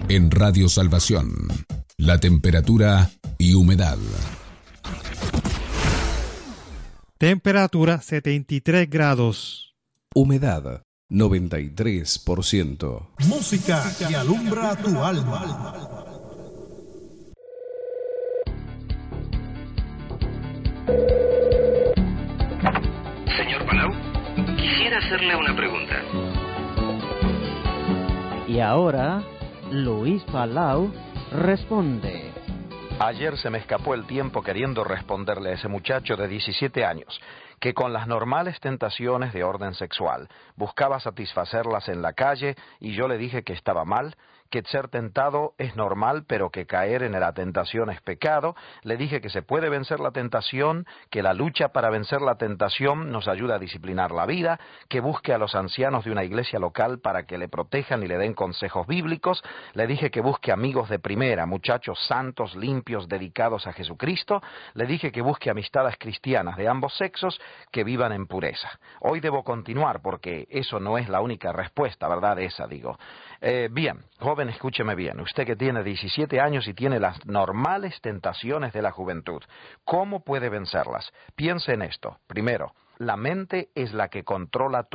En Radio Salvación, la temperatura y humedad. Temperatura 73 grados. Humedad 93%. Música que alumbra tu alma. Señor Palau, quisiera hacerle una pregunta. Y ahora, Luis Palau responde. Ayer se me escapó el tiempo queriendo responderle a ese muchacho de 17 años, que con las normales tentaciones de orden sexual buscaba satisfacerlas en la calle, y yo le dije que estaba mal, que ser tentado es normal, pero que caer en la tentación es pecado. Le dije que se puede vencer la tentación, que la lucha para vencer la tentación nos ayuda a disciplinar la vida, que busque a los ancianos de una iglesia local para que le protejan y le den consejos bíblicos. Le dije que busque amigos de primera, muchachos santos, limpios, dedicados a Jesucristo. Le dije que busque amistades cristianas de ambos sexos que vivan en pureza. Hoy debo continuar porque eso no es la única respuesta, ¿verdad? Esa, digo. Bien, joven, escúcheme bien. Usted que tiene 17 años y tiene las normales tentaciones de la juventud, ¿cómo puede vencerlas? Piense en esto. Primero, la mente es la que controla